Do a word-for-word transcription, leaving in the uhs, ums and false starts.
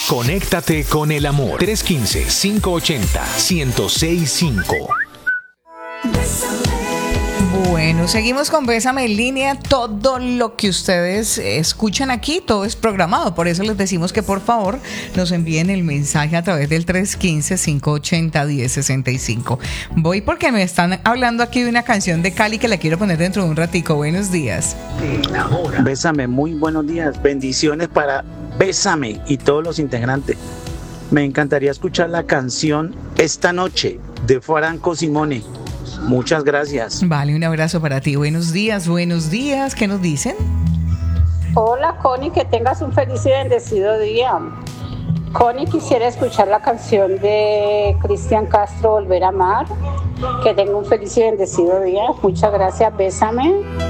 Conéctate con el amor. tres uno cinco, cinco ocho cero, uno cero seis cinco. Bueno, seguimos con Bésame en línea. Todo lo que ustedes escuchan aquí, todo es programado. Por eso les decimos que por favor nos envíen el mensaje a través del tres uno cinco, cinco ocho cero, uno cero seis cinco. Voy porque me están hablando aquí de una canción de Cali que la quiero poner dentro de un ratico. Buenos días. Bésame, muy buenos días. Bendiciones para Bésame y todos los integrantes. Me encantaría escuchar la canción Esta Noche de Franco Simone. Muchas gracias. Vale, un abrazo para ti. Buenos días, buenos días. ¿Qué nos dicen? Hola, Connie, que tengas un feliz y bendecido día. Connie, quisiera escuchar la canción de Cristian Castro, Volver a Amar. Que tenga un feliz y bendecido día. Muchas gracias, Bésame.